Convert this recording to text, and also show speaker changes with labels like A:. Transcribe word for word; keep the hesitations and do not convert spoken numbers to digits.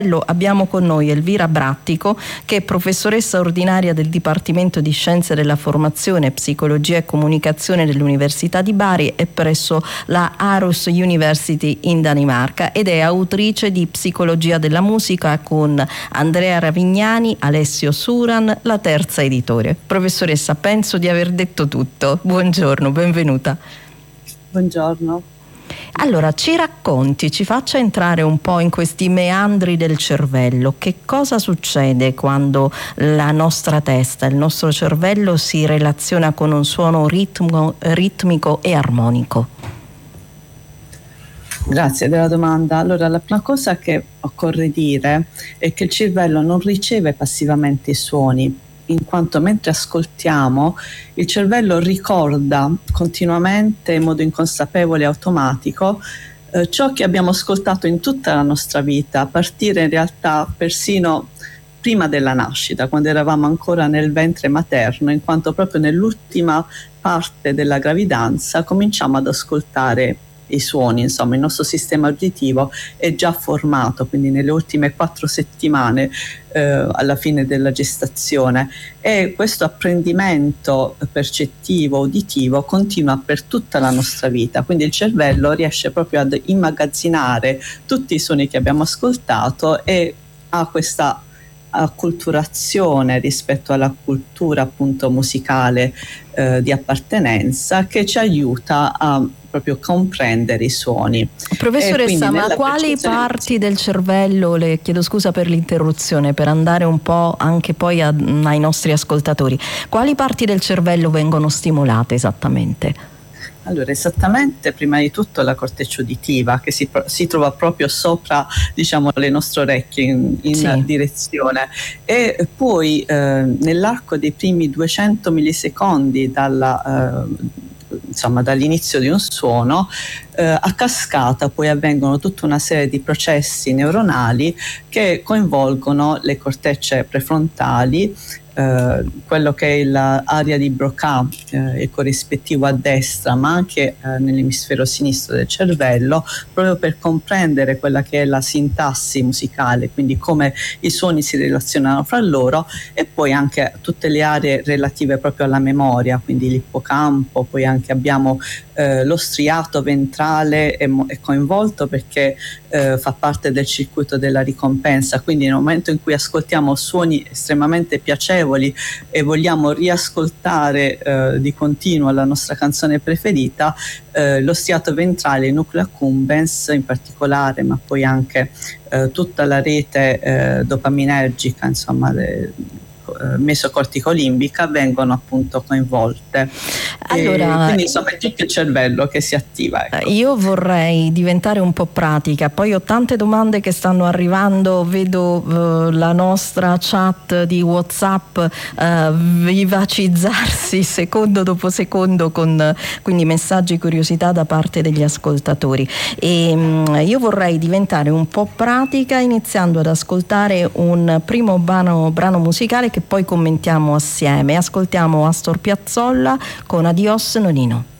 A: Abbiamo con noi Elvira Brattico, che è professoressa ordinaria del Dipartimento di Scienze della Formazione, Psicologia e Comunicazione dell'Università di Bari e presso la Aarhus University in Danimarca, ed è autrice di Psicologia della musica con Andrea Ravignani, Alessio Suran, La Terza Editore. Professoressa, penso di aver detto tutto. Buongiorno, benvenuta.
B: Buongiorno.
A: Allora, ci racconti, ci faccia entrare un po' in questi meandri del cervello. Che cosa succede quando la nostra testa, il nostro cervello si relaziona con un suono ritmo, ritmico e armonico?
B: Grazie della domanda. Allora, la prima cosa che occorre dire è che il cervello non riceve passivamente i suoni, in quanto mentre ascoltiamo il cervello ricorda continuamente in modo inconsapevole e automatico eh, ciò che abbiamo ascoltato in tutta la nostra vita, a partire in realtà persino prima della nascita, quando eravamo ancora nel ventre materno, in quanto proprio nell'ultima parte della gravidanza cominciamo ad ascoltare i suoni. Insomma, il nostro sistema uditivo è già formato, quindi nelle ultime quattro settimane eh, alla fine della gestazione, e questo apprendimento percettivo, uditivo continua per tutta la nostra vita, quindi il cervello riesce proprio ad immagazzinare tutti i suoni che abbiamo ascoltato e ha questa acculturazione rispetto alla cultura appunto musicale eh, di appartenenza, che ci aiuta a proprio comprendere i suoni.
A: Professoressa, ma quali parti del cervello, le chiedo scusa per l'interruzione, per andare un po' anche poi a, ai nostri ascoltatori, quali parti del cervello vengono stimolate esattamente?
B: Allora, esattamente, prima di tutto la corteccia uditiva, che si, si trova proprio sopra, diciamo, le nostre orecchie in, in sì. direzione, e poi eh, nell'arco dei primi duecento millisecondi dalla eh, insomma dall'inizio di un suono, eh, a cascata poi avvengono tutta una serie di processi neuronali che coinvolgono le cortecce prefrontali, eh, quello che è l'area di Broca, eh, il corrispettivo a destra, ma anche eh, nell'emisfero sinistro del cervello, proprio per comprendere quella che è la sintassi musicale, quindi come i suoni si relazionano fra loro, e poi anche tutte le aree relative proprio alla memoria, quindi l'ippocampo. Poi anche abbiamo eh, lo striato ventrale è, è coinvolto perché eh, fa parte del circuito della ricompensa, quindi nel momento in cui ascoltiamo suoni estremamente piacevoli e vogliamo riascoltare eh, di continuo la nostra canzone preferita, eh, lo striato ventrale, il nucleo accumbens in particolare, ma poi anche eh, tutta la rete eh, dopaminergica, insomma le, mesocorticolimbica, vengono appunto coinvolte. Allora, e quindi insomma è tutto il cervello che si attiva, ecco.
A: Io vorrei diventare un po' pratica, poi ho tante domande che stanno arrivando, vedo uh, la nostra chat di WhatsApp uh, vivacizzarsi secondo dopo secondo con uh, quindi messaggi, curiosità da parte degli ascoltatori, e um, io vorrei diventare un po' pratica iniziando ad ascoltare un primo brano, brano musicale che poi commentiamo assieme. Ascoltiamo Astor Piazzolla con Adios Nonino.